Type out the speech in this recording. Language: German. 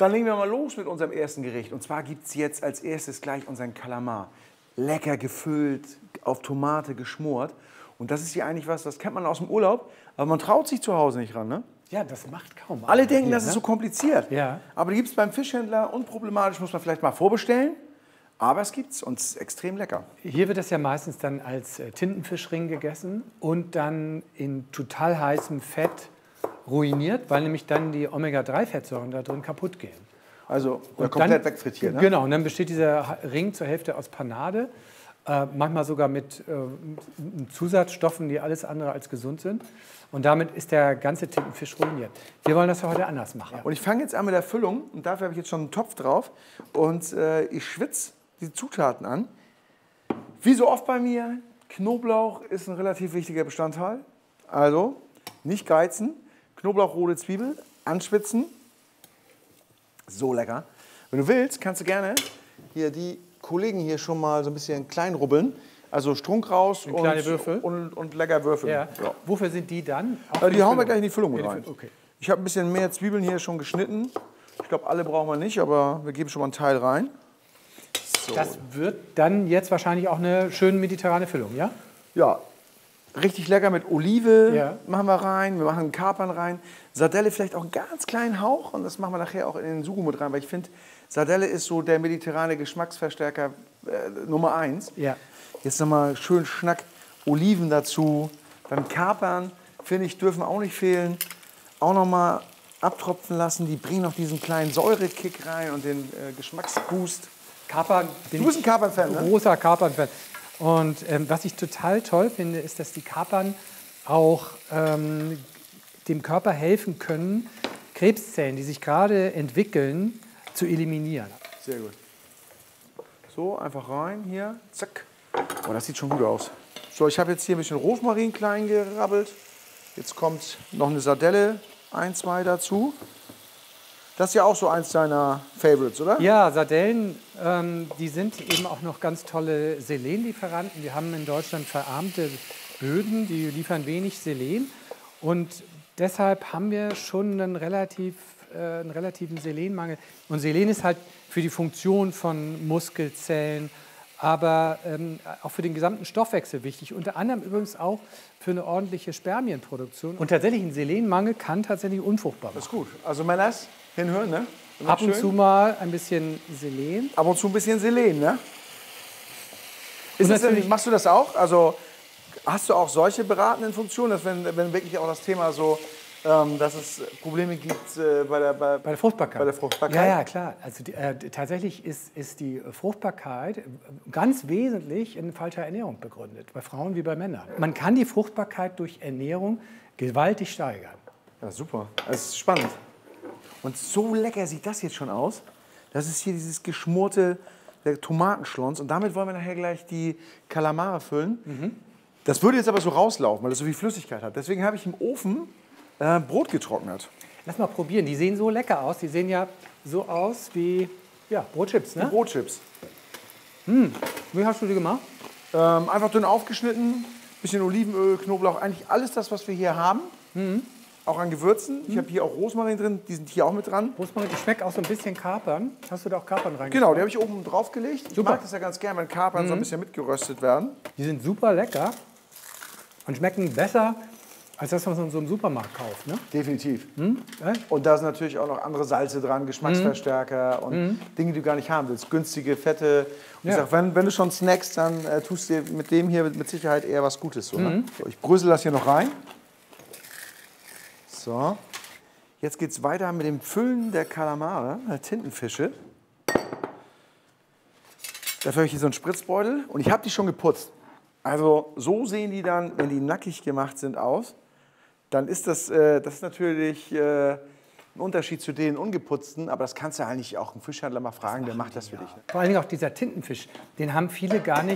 Dann legen wir mal los mit unserem ersten Gericht. Und zwar gibt es jetzt als erstes gleich unseren Kalamar. Lecker gefüllt, auf Tomate geschmort. Und das ist hier eigentlich was, das kennt man aus dem Urlaub, aber man traut sich zu Hause nicht ran, ne? Ja, das macht kaum einer. Alle denken, hier, das ist so kompliziert. Ja. Aber die gibt es beim Fischhändler, unproblematisch, muss man vielleicht mal vorbestellen. Aber es gibt's und es ist extrem lecker. Hier wird das ja meistens dann als Tintenfischring gegessen und dann in total heißem Fett ruiniert, weil nämlich dann die Omega-3-Fettsäuren da drin kaputt gehen. Also Und komplett dann, wegfrittiert, ne? Genau, und dann besteht dieser Ring zur Hälfte aus Panade, manchmal sogar mit Zusatzstoffen, die alles andere als gesund sind. Und damit ist der ganze Tintenfisch ruiniert. Wir wollen das ja heute anders machen. Und ich fange jetzt an mit der Füllung und dafür habe ich jetzt schon einen Topf drauf und ich schwitze die Zutaten an. Wie so oft bei mir, Knoblauch ist ein relativ wichtiger Bestandteil. Also nicht geizen, Knoblauch, rote Zwiebel, anschwitzen. So lecker. Wenn du willst, kannst du gerne hier die Kollegen hier schon mal so ein bisschen klein rubbeln. Also Strunk raus kleine Würfel. Und lecker würfeln. Ja. Ja. Wofür sind die dann? Die hauen wir gleich in die Füllung mit rein. Okay. Ich habe ein bisschen mehr Zwiebeln hier schon geschnitten. Ich glaube, alle brauchen wir nicht, aber wir geben schon mal einen Teil rein. So. Das wird dann jetzt wahrscheinlich auch eine schöne mediterrane Füllung, ja? Ja, richtig lecker mit Olive Ja. machen wir rein. Wir machen Kapern rein. Sardelle vielleicht auch einen ganz kleinen Hauch. Und das machen wir nachher auch in den Sugo mit rein. Weil ich finde, Sardelle ist so der mediterrane Geschmacksverstärker Nummer 1. Ja. Jetzt nochmal schön Schnack Oliven dazu. Dann Kapern, finde ich, dürfen auch nicht fehlen. Auch nochmal abtropfen lassen. Die bringen noch diesen kleinen Säurekick rein und den Geschmacksboost. Kapern, Du bist ein Kapern-Fan, ne? Großer Kapern-Fan. Und was ich total toll finde, ist, dass die Kapern auch dem Körper helfen können, Krebszellen, die sich gerade entwickeln, zu eliminieren. Sehr gut. So, einfach rein hier. Zack. Oh, das sieht schon gut aus. So, ich habe jetzt hier ein bisschen Rosmarin klein gerabbelt. Jetzt kommt noch eine Sardelle, 1, 2 dazu. Das ist ja auch so eins deiner Favorites, oder? Ja, Sardellen, die sind eben auch noch ganz tolle Selenlieferanten. Wir haben in Deutschland verarmte Böden, die liefern wenig Selen. Und deshalb haben wir schon einen relativen Selenmangel. Und Selen ist halt für die Funktion von Muskelzellen, aber auch für den gesamten Stoffwechsel wichtig. Unter anderem übrigens auch für eine ordentliche Spermienproduktion. Und tatsächlich ein Selenmangel kann tatsächlich unfruchtbar machen. Das ist gut. Also Männers, hinhören, ne? Ab und zu mal ein bisschen Selen. Ab und zu ein bisschen Selen, ne? Ist das natürlich- denn, machst du das auch? Also hast du auch solche beratenden Funktionen, dass wenn wirklich auch das Thema so, dass es Probleme gibt bei der Fruchtbarkeit. Bei der Fruchtbarkeit? Ja, ja, klar. Also tatsächlich ist die Fruchtbarkeit ganz wesentlich in falscher Ernährung begründet, bei Frauen wie bei Männern. Man kann die Fruchtbarkeit durch Ernährung gewaltig steigern. Ja, super. Das ist spannend. Und so lecker sieht das jetzt schon aus. Das ist hier dieses geschmorte Tomatenschlons. Und damit wollen wir nachher gleich die Kalamare füllen. Das würde jetzt aber so rauslaufen, weil es so viel Flüssigkeit hat. Deswegen habe ich im Ofen Brot getrocknet. Lass mal probieren. Die sehen so lecker aus. Die sehen ja so aus wie Brotchips, ne? Brotchips. Wie hast du die gemacht? Einfach dünn aufgeschnitten, bisschen Olivenöl, Knoblauch, eigentlich alles das, was wir hier haben. Auch an Gewürzen. Ich habe hier auch Rosmarin drin, die sind hier auch mit dran. Rosmarin, die schmeckt auch so ein bisschen Kapern. Hast du da auch Kapern reingetan? Genau, die habe ich oben drauf gelegt. Ich Super. mag das ja ganz gern, wenn Kapern so ein bisschen mitgeröstet werden. Die sind super lecker und schmecken besser als das, was man so im Supermarkt kauft, ne? Definitiv. Ja? Und da sind natürlich auch noch andere Salze dran, Geschmacksverstärker und Dinge, die du gar nicht haben willst. Günstige, fette. Und ich Ja. sag, wenn du schon snackst, dann tust du dir mit dem hier mit Sicherheit eher was Gutes. So, ne? So, ich brösel das hier noch rein. So. Jetzt geht es weiter mit dem Füllen der Kalamare, der Tintenfische. Dafür habe ich hier so einen Spritzbeutel und ich habe die schon geputzt. Also so sehen die dann, wenn die nackig gemacht sind, aus. Dann ist das ist natürlich ein Unterschied zu den ungeputzten, aber das kannst du eigentlich auch einen Fischhändler mal fragen, der macht das für dich. Ne? Vor allen Dingen auch dieser Tintenfisch, den haben viele gar nicht